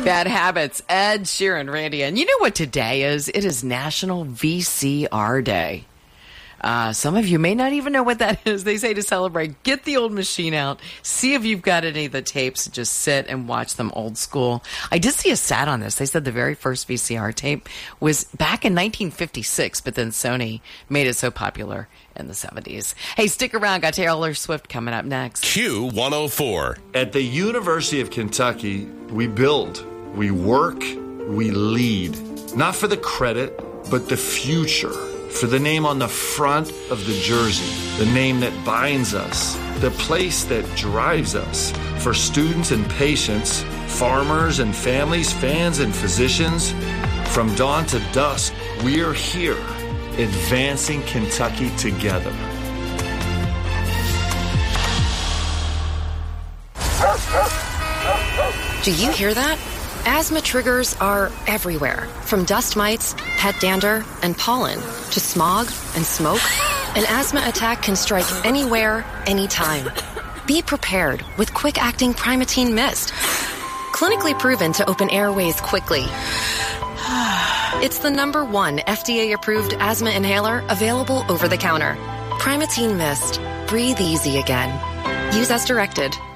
Bad Habits, Ed Sheeran, Randy. And you know what today is? It is National VCR Day. Some of you may not even know what that is. They say to celebrate, get the old machine out, see if you've got any of the tapes, just sit and watch them old school. I did see a stat on this. They said the very first VCR tape was back in 1956, but then Sony made it so popular in the 70s. Hey, stick around. Got Taylor Swift coming up next. Q104. At the University of Kentucky, we build, we work, we lead. Not for the credit, but the future. For the name on the front of the jersey, the name that binds us, the place that drives us. For students and patients, farmers and families, fans and physicians, from dawn to dusk, we're here, advancing Kentucky together. Do you hear that? Asthma triggers are everywhere, from dust mites, pet dander, and pollen, to smog and smoke. An asthma attack can strike anywhere, anytime. Be prepared with quick-acting Primatene Mist. Clinically proven to open airways quickly. It's the #1 FDA-approved asthma inhaler available over the counter. Primatene Mist. Breathe easy again. Use as directed.